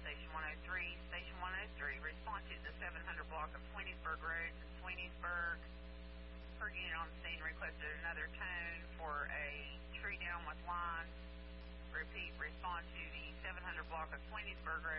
Station 103. Station 103, respond to the 700 block of Sweeneysburg Road in Sweeneysburg. Per unit on scene requested another tone for a tree down with line. Repeat, respond to the 700 block of Sweeneysburg Road.